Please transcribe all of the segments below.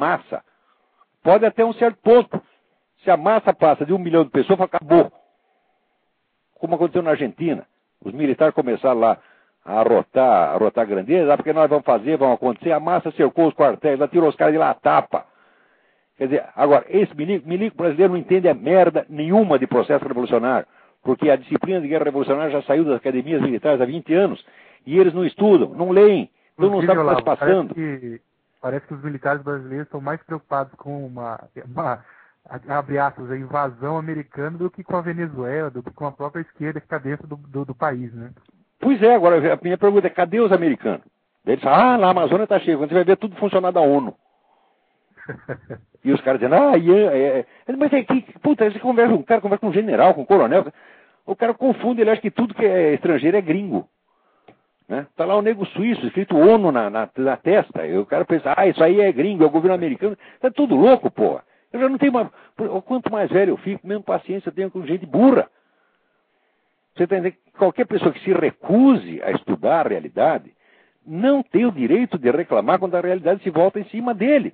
massa. Pode até um certo ponto. Se a massa passa de 1 milhão de pessoas, acabou. Como aconteceu na Argentina. Os militares começaram lá a arrotar grandeza, porque nós vamos fazer, vão acontecer. A massa cercou os quartéis, ela tirou os caras de lá a tapa. Quer dizer, agora, esse milico brasileiro não entende a merda nenhuma de processo revolucionário, porque a disciplina de guerra revolucionária já saiu das academias militares há 20 anos, e eles não estudam, não leem, então não sabem o que está se passando. Parece que os militares brasileiros estão mais preocupados com abre aspas, a invasão americana do que com a Venezuela, do que com a própria esquerda que está dentro do país, né? Pois é, agora a minha pergunta é, cadê os americanos? Eles falam, na Amazônia está cheio, quando você vai ver tudo funcionar da ONU. E os caras dizendo, mas é que, puta, você conversa, o cara conversa com um general, com um coronel, o cara confunde, ele acha que tudo que é estrangeiro é gringo. Né? Tá lá o nego suíço, escrito ONU na testa, e o cara pensa, isso aí é gringo, é o governo americano, tá tudo louco, porra. Eu já não tenho mais, quanto mais velho eu fico, menos paciência eu tenho com gente burra. Você está entendendo que qualquer pessoa que se recuse a estudar a realidade não tem o direito de reclamar quando a realidade se volta em cima dele.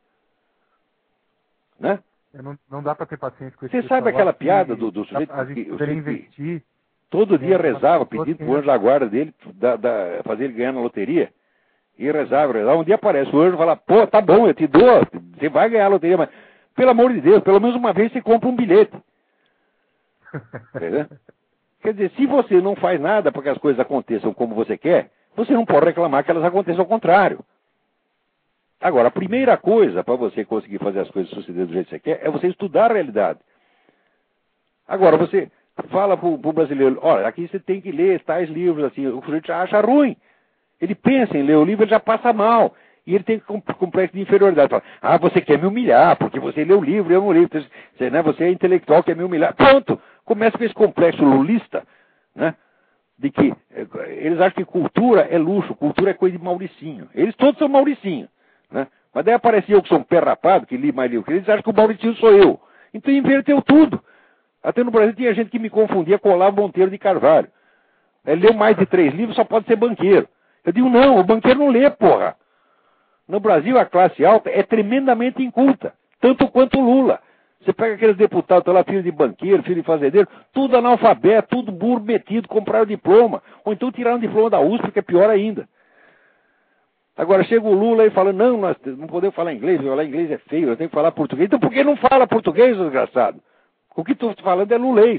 Né? Não dá para ter paciência com isso. Você sabe aquela piada do sujeito que investir, todo dia rezava, pedindo para o anjo da guarda dele fazer ele ganhar na loteria? E rezava. Um dia aparece o anjo e fala, pô, tá bom, eu te dou, você vai ganhar a loteria, mas pelo amor de Deus, pelo menos uma vez você compra um bilhete. Entendeu? Quer dizer, se você não faz nada para que as coisas aconteçam como você quer, você não pode reclamar que elas aconteçam ao contrário. Agora, a primeira coisa para você conseguir fazer as coisas sucederem do jeito que você quer é você estudar a realidade. Agora, você fala para o brasileiro, olha, aqui você tem que ler tais livros, assim, o sujeito já acha ruim. Ele pensa em ler o livro, ele já passa mal. E ele tem complexo de inferioridade. Fala, você quer me humilhar, porque você lê o livro, eu não leio. Você é intelectual, quer me humilhar. Pronto! Começa com esse complexo lulista, né? De que eles acham que cultura é luxo, cultura é coisa de Mauricinho. Eles todos são Mauricinho, né? Mas daí aparecia eu que sou um pé rapado, que li mais livro que eles acham que o Mauricinho sou eu. Então inverteu tudo. Até no Brasil tinha gente que me confundia com Olavo Monteiro de Carvalho. Ele leu mais de 3 livros, só pode ser banqueiro. Eu digo, não, o banqueiro não lê, porra. No Brasil, a classe alta é tremendamente inculta, tanto quanto o Lula. Você pega aqueles deputados lá, filho de banqueiro, filho de fazendeiro, tudo analfabeto, tudo burro metido, compraram diploma. Ou então tiraram diploma da USP, que é pior ainda. Agora chega o Lula e fala, não, nós não podemos falar inglês, falar inglês é feio, eu tenho que falar português. Então por que não fala português, desgraçado? O que estou falando é lulês.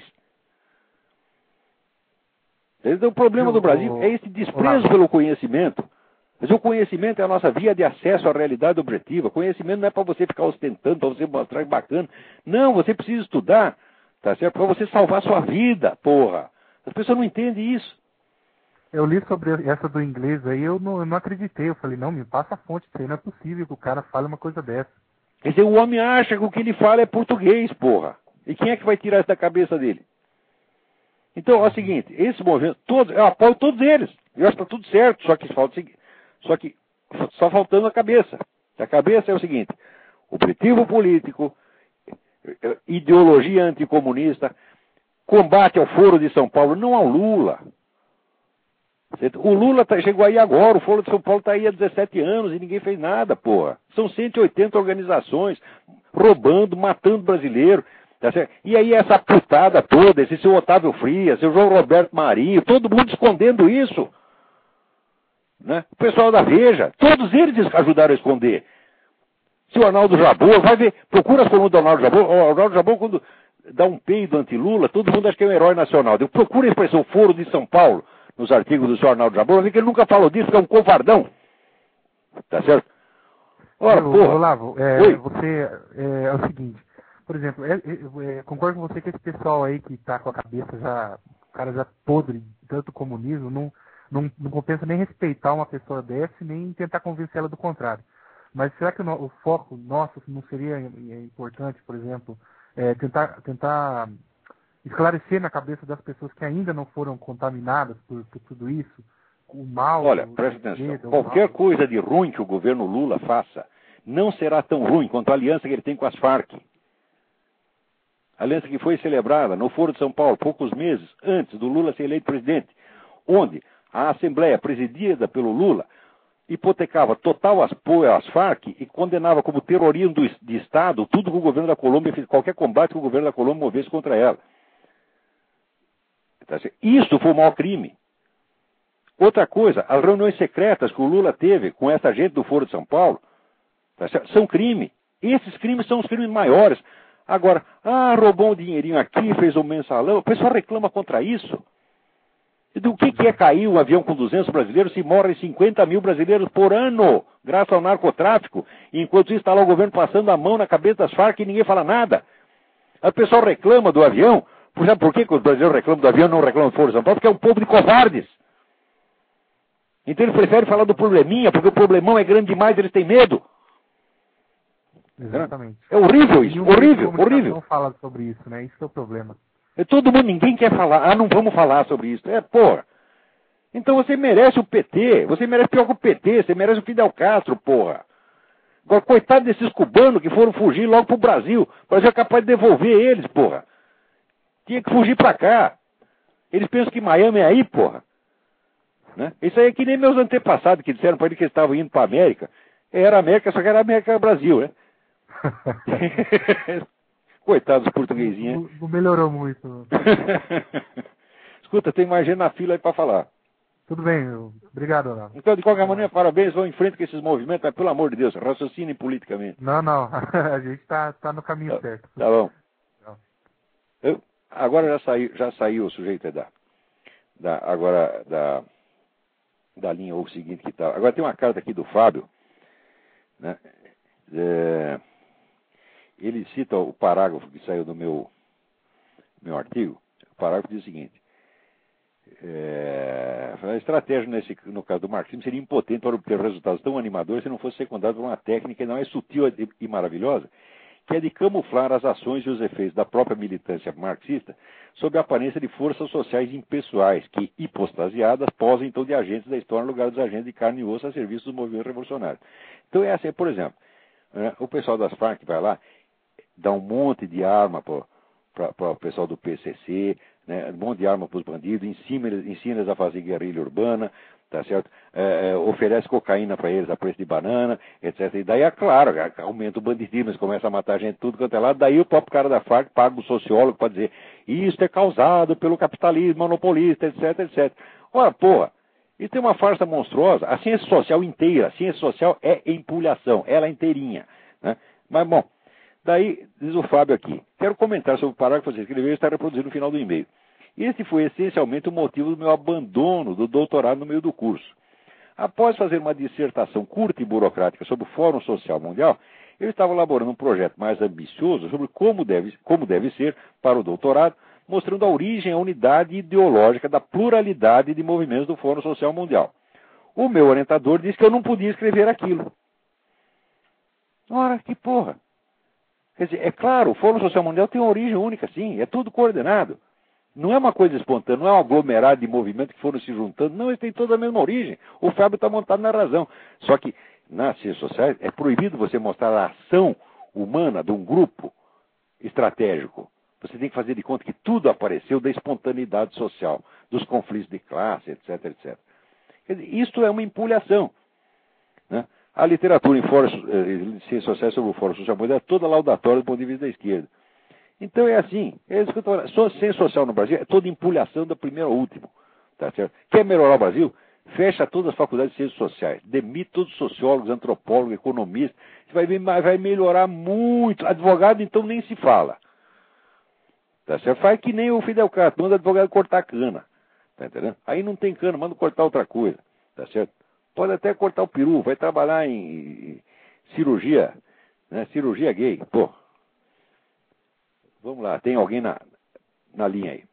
Então o problema do Brasil é esse desprezo pelo conhecimento. Mas o conhecimento é a nossa via de acesso à realidade objetiva. Conhecimento não é para você ficar ostentando, para você mostrar que bacana. Não, você precisa estudar, tá certo? Para você salvar a sua vida, porra. As pessoas não entendem isso. Eu li sobre essa do inglês aí, eu não acreditei. Eu falei, não, me passa a fonte, isso aí não é possível que o cara fale uma coisa dessa. Quer dizer, o homem acha que o que ele fala é português, porra. E quem é que vai tirar isso da cabeça dele? Então, é o seguinte, esse movimento, eu apoio todos eles. Eu acho que está tudo certo, só faltando a cabeça. A cabeça é o seguinte, objetivo político, ideologia anticomunista, combate ao Foro de São Paulo, não ao Lula. O Lula chegou aí agora, o Foro de São Paulo está aí há 17 anos e ninguém fez nada, porra. São 180 organizações roubando, matando brasileiro. Tá certo? E aí essa putada toda, esse seu Otávio Frias, seu João Roberto Marinho, todo mundo escondendo isso. Né? O pessoal da Veja, todos eles ajudaram a esconder. Se o Arnaldo Jabor, vai ver, procura as colunas do Arnaldo Jabor, o Arnaldo Jabor quando dá um peido anti-Lula, todo mundo acha que é um herói nacional. Procura a expressão Foro de São Paulo, nos artigos do senhor Arnaldo Jabor, vai ver que ele nunca falou disso, que é um covardão. Tá certo? Ora, porra. Olavo, você, é o seguinte, por exemplo, concordo com você que esse pessoal aí que tá com a cabeça já, o cara já podre de tanto comunismo, não compensa nem respeitar uma pessoa dessa, nem tentar convencê-la do contrário. Mas será que o foco nosso não seria importante, por exemplo, tentar esclarecer na cabeça das pessoas que ainda não foram contaminadas por tudo isso, o mal... Olha, presta atenção, qualquer coisa de ruim que o governo Lula faça não será tão ruim quanto a aliança que ele tem com as Farc. A aliança que foi celebrada no Foro de São Paulo, poucos meses antes do Lula ser eleito presidente, onde a Assembleia presidida pelo Lula hipotecava total apoio às Farc e condenava como terrorismo de Estado tudo que o governo da Colômbia fez, qualquer combate que o governo da Colômbia movesse contra ela. Isso foi o maior crime. Outra coisa, as reuniões secretas que o Lula teve com essa gente do Foro de São Paulo, são crime. Esses crimes são os crimes maiores. Agora, roubou um dinheirinho aqui, fez um mensalão, o pessoal reclama contra isso. E do que é cair um avião com 200 brasileiros se morrem 50 mil brasileiros por ano, graças ao narcotráfico, e enquanto isso está lá o governo passando a mão na cabeça das Farc e ninguém fala nada. Aí o pessoal reclama do avião. Sabe por que os brasileiros reclamam do avião e não reclamam do Foro de São Paulo? Porque é um povo de covardes. Então eles preferem falar do probleminha, porque o problemão é grande demais, eles têm medo. Exatamente. É horrível isso, horrível. Não fala sobre isso, né? Isso é o problema. Todo mundo, ninguém quer falar. Não vamos falar sobre isso. Porra. Então você merece o PT, você merece pior que o PT, você merece o Fidel Castro, porra. Agora, coitado desses cubanos que foram fugir logo pro Brasil. O Brasil é capaz de devolver eles, porra. Tinha que fugir pra cá. Eles pensam que Miami é aí, porra. Né? Isso aí é que nem meus antepassados que disseram para ele que eles estavam indo para a América. Era América, só que era América Brasil, né? Coitados portuguesinhos. Não melhorou muito. Escuta, tem mais gente na fila aí para falar. Tudo bem, obrigado, Olavo. Então, de qualquer maneira, parabéns, vão em frente com esses movimentos, mas pelo amor de Deus, raciocinem politicamente. Não, a gente tá no caminho certo. Tá bom. Agora já saiu o sujeito da linha ou seguinte que tá. Agora tem uma carta aqui do Fábio, né? Ele cita o parágrafo que saiu do meu artigo. O parágrafo diz o seguinte: a estratégia no caso do marxismo seria impotente para obter resultados tão animadores se não fosse secundado por uma técnica que não é sutil e maravilhosa, que é de camuflar as ações e os efeitos da própria militância marxista sob a aparência de forças sociais impessoais que, hipostasiadas, posam então de agentes da história no lugar dos agentes de carne e osso a serviço dos movimentos revolucionários. Então é assim, por exemplo, o pessoal das Farc vai lá, dá um monte de arma para o pessoal do PCC, né, um monte de arma para os bandidos, ensina eles a fazer guerrilha urbana, tá certo? Oferece cocaína para eles a preço de banana, etc. E daí, é claro, aumenta o banditismo, eles começam a matar gente tudo quanto é lado, daí o próprio cara da Farc paga o sociólogo para dizer isso é causado pelo capitalismo monopolista, etc, etc. Ora, porra, isso é uma farsa monstruosa. A ciência social inteira, a ciência social é empulhação, ela inteirinha, né? Mas, bom, daí, diz o Fábio aqui, quero comentar sobre o parágrafo que você escreveu e está reproduzido no final do e-mail. Este foi essencialmente o motivo do meu abandono do doutorado no meio do curso. Após fazer uma dissertação curta e burocrática sobre o Fórum Social Mundial, eu estava elaborando um projeto mais ambicioso sobre como deve ser para o doutorado, mostrando a origem e a unidade ideológica da pluralidade de movimentos do Fórum Social Mundial. O meu orientador disse que eu não podia escrever aquilo. Ora, que porra! Quer dizer, é claro, o Fórum Social Mundial tem uma origem única, sim, é tudo coordenado. Não é uma coisa espontânea, não é um aglomerado de movimentos que foram se juntando, não, eles têm toda a mesma origem. O Fábio está montado na razão. Só que, nas ciências sociais, é proibido você mostrar a ação humana de um grupo estratégico. Você tem que fazer de conta que tudo apareceu da espontaneidade social, dos conflitos de classe, etc, etc. Quer dizer, isto é uma empulhação, né? A literatura em ciências sociais sobre o Fórum Social Mundial é toda laudatória do ponto de vista da esquerda. Então é assim, é isso que eu estou falando. Ciência social no Brasil é toda empulhação da primeira ao último. Tá certo? Quer melhorar o Brasil? Fecha todas as faculdades de ciências sociais. Demite todos os sociólogos, antropólogos, economistas. Você vai ver, vai melhorar muito. Advogado, então, nem se fala. Tá certo? Faz que nem o Fidel Castro, manda advogado cortar cana. Tá entendendo? Aí não tem cana, manda cortar outra coisa. Tá certo? Pode até cortar o peru, vai trabalhar em cirurgia, né? Cirurgia gay. Pô. Vamos lá, tem alguém na linha aí.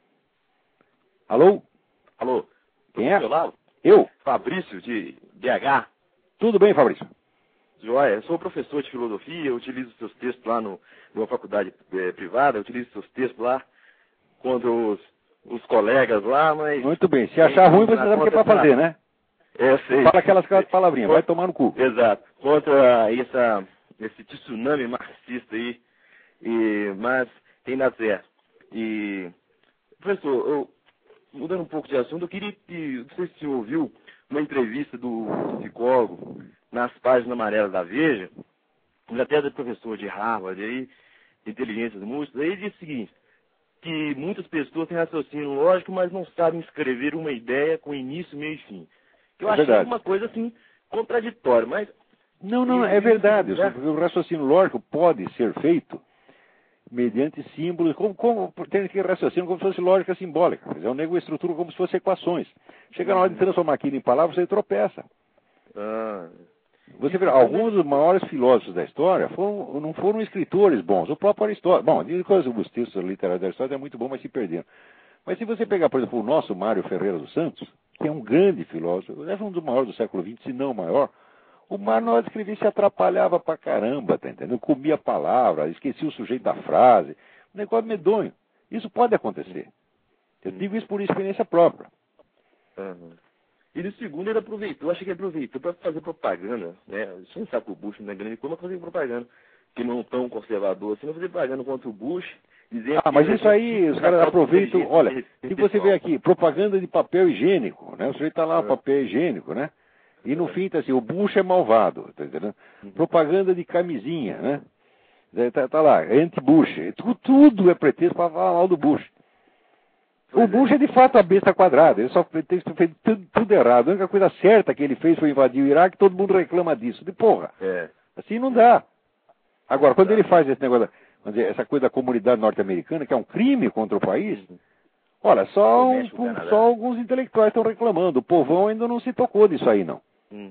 Alô? Alô? Quem é? Olá. Eu? Fabrício, de BH. Tudo bem, Fabrício? Joia, eu sou professor de filosofia, eu utilizo seus textos lá numa faculdade privada, eu utilizo seus textos lá contra os colegas lá, mas... Muito bem, se achar ruim, você sabe o que é para fazer, né? Sei. Fala aquelas palavrinhas, vai tomar no cu. Exato, contra esse tsunami marxista aí. Mas tem nada certo. E, professor, mudando um pouco de assunto, eu queria que, não sei se você ouviu, uma entrevista do psicólogo nas páginas amarelas da Veja, ele até é professor de Harvard, aí, de inteligência múltipla, aí ele diz o seguinte, que muitas pessoas têm raciocínio lógico, mas não sabem escrever uma ideia com início, meio e fim. Eu achei uma coisa assim, contraditória, mas... Não, é verdade. O raciocínio lógico pode ser feito mediante símbolos, tem que raciocínio como se fosse lógica simbólica. É um nego estrutura como se fosse equações. Chega na hora de transformar aquilo em palavras, você tropeça. Você vê, alguns dos maiores filósofos da história não foram escritores bons. O próprio Aristóteles. Bom, os textos literários da Aristóteles é muito bom, mas se perderam. Mas se você pegar, por exemplo, o nosso Mário Ferreira dos Santos, que é um grande filósofo, é um dos maiores do século XX, se não o maior, o Mário, na hora de escrever, se atrapalhava pra caramba, tá entendendo? Comia palavras, esquecia o sujeito da frase. Um negócio medonho. Isso pode acontecer. Eu digo isso por experiência própria. E no segundo ele aproveitou, acho que ele aproveitou para fazer propaganda, né? Sem saber que o Bush não é grande como fazer propaganda, que não tão conservador assim, não fazer propaganda contra o Bush. Mas isso aí, os caras aproveitam, olha, se você vê aqui, propaganda de papel higiênico, né? O sujeito tá lá, papel higiênico, né? E no fim tá assim, o Bush é malvado, tá entendendo? Propaganda de camisinha, né? Tá lá, anti-Bush. Tudo é pretexto para falar mal do Bush. O Bush é de fato a besta quadrada, ele só fez tudo errado. A única coisa certa que ele fez foi invadir o Iraque, todo mundo reclama disso. Porra, assim não dá. Agora, quando ele faz esse negócio, essa coisa da comunidade norte-americana, que é um crime contra o país, olha, só alguns intelectuais estão reclamando. O povão ainda não se tocou disso aí, não.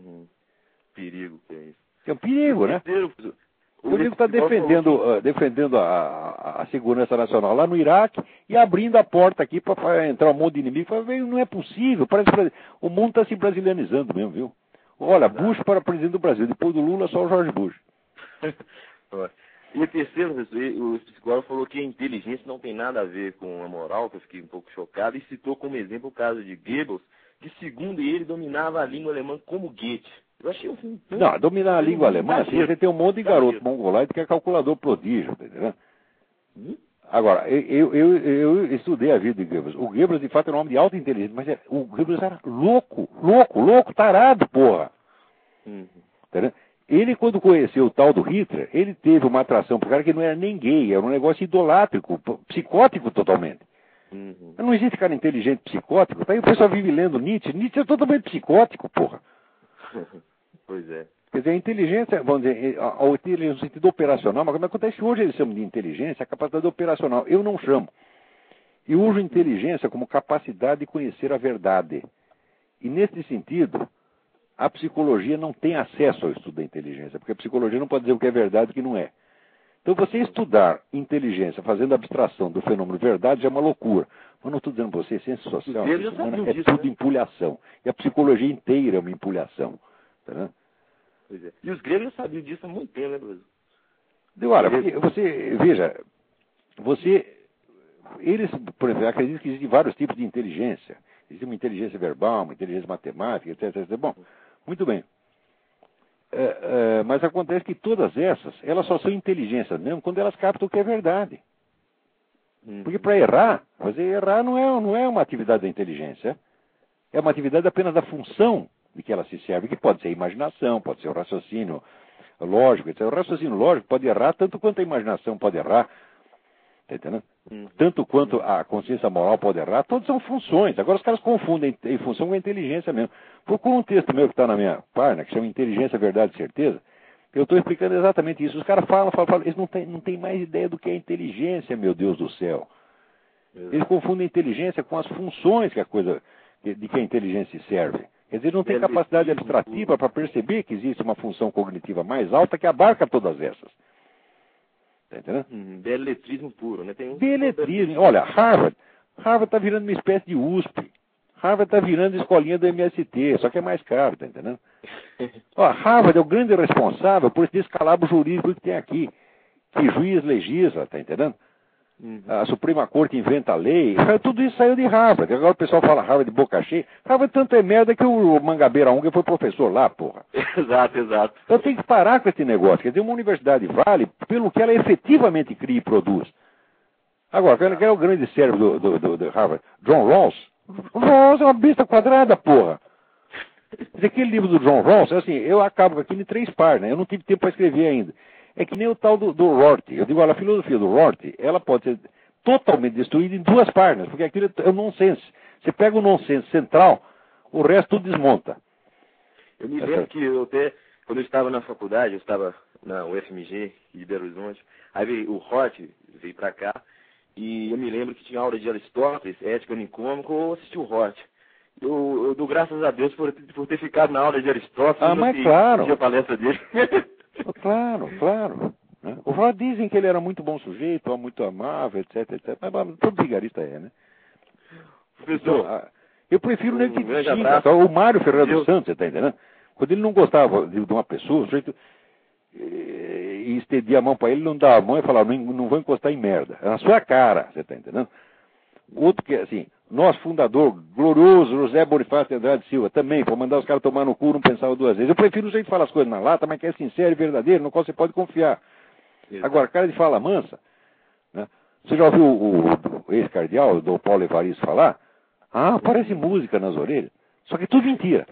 Perigo que é isso. É um perigo, né? O nego está defendendo a segurança nacional lá no Iraque e abrindo a porta aqui para entrar um monte de inimigo. Não é possível. Parece que o mundo está se brasilianizando mesmo, viu? Olha, Bush para presidente do Brasil. Depois do Lula, só o Jorge Bush. E a terceira, o psicólogo falou que a inteligência não tem nada a ver com a moral, que eu fiquei um pouco chocado, e citou como exemplo o caso de Goebbels, que segundo ele dominava a língua alemã como Goethe. Eu achei um filme tão... Não, dominar a língua alemã, assim, você tem um monte de garoto mongoloide que é calculador prodígio, tá entendendo? Agora, eu estudei a vida de Goebbels. O Goebbels, de fato, é um homem de alta inteligência, mas o Goebbels era louco, tarado, porra. Tá, ele, quando conheceu o tal do Hitler, ele teve uma atração por cara que não era nem gay, era um negócio idolátrico, psicótico totalmente. Não existe cara inteligente psicótico, tá aí o pessoal vive lendo Nietzsche. Nietzsche é totalmente psicótico, porra. Pois é. Quer dizer, a inteligência, vamos dizer, a inteligência no sentido operacional, mas como acontece hoje, eles chamam de inteligência, a capacidade operacional. Eu não chamo. Eu uso inteligência como capacidade de conhecer a verdade. E nesse sentido, a psicologia não tem acesso ao estudo da inteligência, porque a psicologia não pode dizer o que é verdade e o que não é. Então, você estudar inteligência fazendo abstração do fenômeno verdade já é uma loucura. Mas não estou dizendo para você, ciência social é tudo empulhação. E a psicologia inteira é uma empulhação. Tá? Pois é. E os gregos já sabiam disso há muito tempo, né, professor? Olha, você, veja, eles, por exemplo, acreditam que existem vários tipos de inteligência. Existe uma inteligência verbal, uma inteligência matemática, etc. Bom, muito bem. Mas acontece que todas essas, elas só são inteligências mesmo quando elas captam o que é verdade. Porque para errar, errar não é uma atividade da inteligência. É uma atividade apenas da função de que ela se serve, que pode ser a imaginação, pode ser o raciocínio lógico, etc. O raciocínio lógico pode errar tanto quanto a imaginação pode errar. Tá entendendo? Tanto quanto a consciência moral pode errar, todas são funções. Agora os caras confundem em função com a inteligência mesmo. Procura um texto meu que está na minha página, que chama Inteligência, Verdade e Certeza. Eu estou explicando exatamente isso. Os caras falam, eles não têm mais ideia do que é inteligência, meu Deus do céu. Eles confundem inteligência com as funções de que a inteligência serve. Quer dizer, não tem capacidade abstrativa para perceber que existe uma função cognitiva mais alta que abarca todas essas. Tá entendendo? Beletrismo puro, né? Beletrismo. Olha, Harvard está virando uma espécie de USP. Harvard está virando escolinha do MST, só que é mais caro, tá entendendo? Harvard é o grande responsável por esse descalabro jurídico que tem aqui. Que juiz legisla, tá entendendo? A Suprema Corte inventa a lei. Tudo isso saiu de Harvard. Agora o pessoal fala Harvard de boca cheia. Harvard tanto é merda que o Mangabeira Unger foi professor lá, porra. Exato. Então tem que parar com esse negócio. Quer dizer, uma universidade vale pelo que ela efetivamente cria e produz. Agora, quem é o grande cérebro do Harvard? John Rawls? Rawls é uma besta quadrada, porra. Mas aquele livro do John Rawls, assim, eu acabo com aquilo em 3 páginas, eu não tive tempo para escrever ainda. É que nem o tal do Rorty. Eu digo, olha, a filosofia do Rorty, ela pode ser totalmente destruída em 2 páginas, porque aquilo é um nonsense. Você pega o nonsense central, o resto tudo desmonta. Eu me lembro que eu até, quando eu estava na faculdade, eu estava na UFMG, de Belo Horizonte, aí veio o Rorty, veio para cá, e eu me lembro que tinha aula de Aristóteles, Ética Nicômica, eu assisti o Rorty. Eu dou graças a Deus por ter ficado na aula de Aristóteles. Ah, mas claro. A palestra dele. Claro. O Rorty dizem que ele era muito bom sujeito, muito amável, etc. Mas todo vigarista é, né? Professor, então, eu prefiro nele que xinga. O Mário Ferreira dos Santos, você está entendendo? Quando ele não gostava de uma pessoa, o sujeito e estendia a mão para ele, não dava a mão e falava, não vou encostar em merda. É na sua cara, você está entendendo? Outro que, assim, nosso fundador, glorioso José Bonifácio de Andrade Silva, também, para mandar os caras tomar no cu, não pensava 2 vezes. Eu prefiro o jeito de falar as coisas na lata, mas que é sincero e verdadeiro, no qual você pode confiar. Exato. Agora, cara de fala mansa, né? Você já ouviu o ex-cardeal, do Paulo Evaristo, falar? Ah, parece música nas orelhas. Só que é tudo mentira.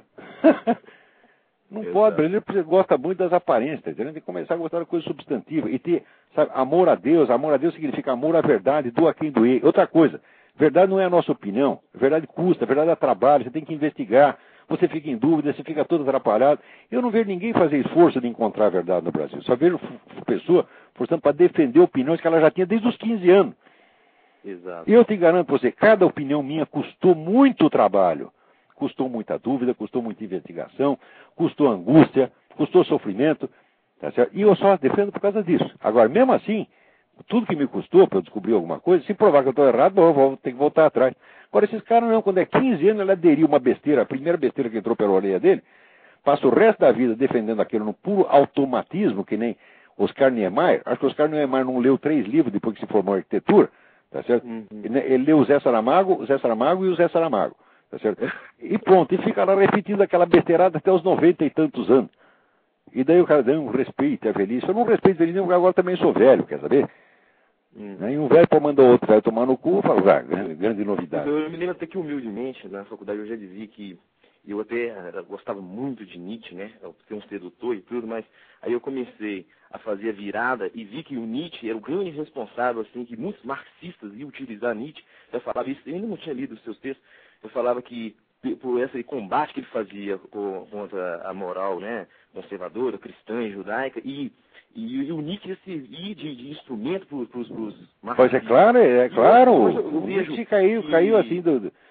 Não Exato. Pode, o brasileiro gosta muito das aparências, tá entendendo? Tem que começar a gostar da coisa substantiva. E ter, sabe, amor a Deus significa amor à verdade, doa quem doer. Outra coisa, verdade não é a nossa opinião, verdade custa, verdade dá trabalho, você tem que investigar, você fica em dúvida, você fica todo atrapalhado. Eu não vejo ninguém fazer esforço de encontrar a verdade no Brasil. Só vejo pessoa forçando para defender opiniões que ela já tinha desde os 15 anos. Exato. E eu te garanto para você, cada opinião minha custou muito trabalho. Custou muita dúvida, custou muita investigação, custou angústia, custou sofrimento, tá certo? E eu só defendo por causa disso. Agora, mesmo assim, tudo que me custou para eu descobrir alguma coisa, se provar que eu estou errado, bom, eu vou ter que voltar atrás. Agora, esses caras não, quando é 15 anos, ele aderiu uma besteira, a primeira besteira que entrou pela orelha dele, passa o resto da vida defendendo aquilo no puro automatismo, que nem Oscar Niemeyer. Acho que Oscar Niemeyer não leu 3 livros depois que se formou em arquitetura, tá certo? Ele leu o Zé Saramago e o Zé Saramago. Tá certo? E pronto, e fica lá repetindo aquela besteirada até os 90 e tantos anos. E daí o cara dá um respeito à velhice. Eu não respeito a velhice, porque agora também sou velho, quer saber? E um velho pode mandar outro velho tomar no cu e falar, grande novidade. Eu me lembro até que humildemente, na faculdade eu já dizia que eu até gostava muito de Nietzsche, né? Eu ser um sedutor e tudo, mas aí eu comecei a fazer a virada e vi que o Nietzsche era o grande responsável, assim, que muitos marxistas iam utilizar Nietzsche. Eu falava isso, eu ainda não tinha lido os seus textos. Eu falava que por esse combate que ele fazia contra a moral, né, conservadora, cristã e judaica, e o Nietzsche ir de instrumento para os marxistas. Pois é claro. O Nietzsche caiu assim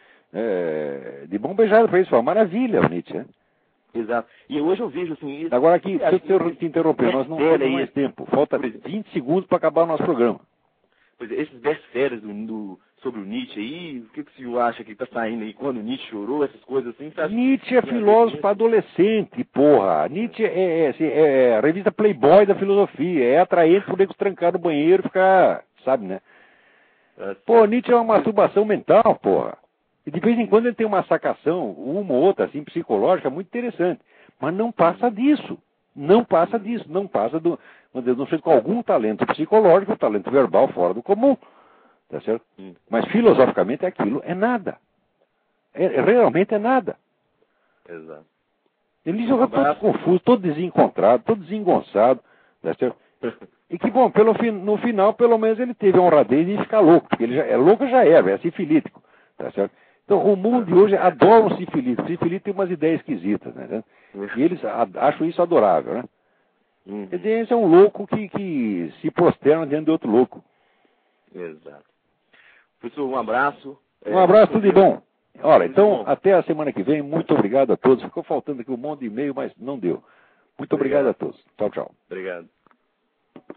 de bom beijado para isso, foi uma maravilha o Nietzsche, né? Exato. E hoje eu vejo assim... Agora aqui, se eu te interromper, nós não temos mais tempo. Falta 20 segundos para acabar o nosso programa. Pois é, esses best-sellers sobre o Nietzsche aí, o que o senhor acha que está saindo aí quando o Nietzsche chorou, essas coisas assim? Nietzsche é filósofo adolescente, porra. Nietzsche é a revista Playboy da filosofia, é atraente por nego trancar no banheiro e ficar, sabe, né? Pô, Nietzsche é uma masturbação mental, porra. E de vez em quando ele tem uma sacação, uma ou outra, assim, psicológica, muito interessante. Mas não passa disso. Não passa do... Não sei, com algum talento psicológico, talento verbal fora do comum. Tá certo? Mas filosoficamente aquilo é nada. Realmente é nada. Exato. Ele joga todo confuso, todo desencontrado, todo desengonçado. Tá certo? E que bom, no final, pelo menos ele teve a honradez de ficar louco. Porque ele já é louco, já é sifilítico. Tá certo? Então o mundo de hoje adora um sifilítico. O sifilítico tem umas ideias esquisitas, né? E eles acham isso adorável, né? Quer dizer, esse é um louco que se prosterna diante de outro louco. Exato. Professor, um abraço. Um abraço, tudo de bom. Olha, então, até a semana que vem. Muito obrigado a todos. Ficou faltando aqui um monte de e-mail, mas não deu. Muito obrigado a todos. Tchau, tchau. Obrigado.